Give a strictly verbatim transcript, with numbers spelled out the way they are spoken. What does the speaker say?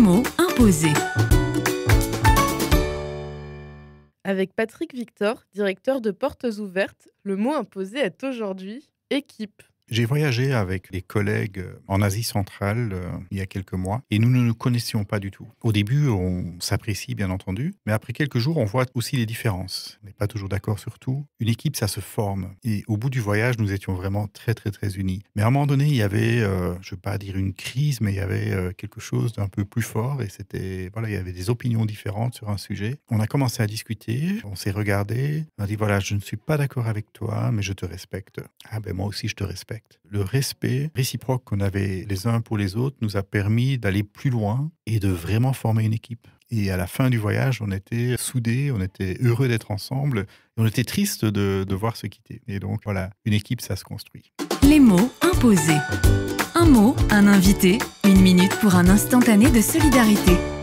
mot imposé. Avec Patrick Victor, directeur de Portes Ouvertes, le mot imposé est aujourd'hui équipe. J'ai voyagé avec des collègues en Asie centrale euh, il y a quelques mois et nous ne nous connaissions pas du tout. Au début, on s'apprécie bien entendu, mais après quelques jours, on voit aussi les différences. On n'est pas toujours d'accord sur tout. Une équipe, ça se forme. Et au bout du voyage, nous étions vraiment très, très, très unis. Mais à un moment donné, il y avait, euh, je ne veux pas dire une crise, mais il y avait euh, quelque chose d'un peu plus fort et c'était, voilà, il y avait des opinions différentes sur un sujet. On a commencé à discuter, on s'est regardé, on a dit, voilà, je ne suis pas d'accord avec toi, mais je te respecte. Ah ben moi aussi, je te respecte. Le respect réciproque qu'on avait les uns pour les autres nous a permis d'aller plus loin et de vraiment former une équipe. Et à la fin du voyage, on était soudés, on était heureux d'être ensemble, et on était triste de devoir se quitter. Et donc voilà, une équipe, ça se construit. Les mots imposés. Un mot, un invité, une minute pour un instantané de solidarité.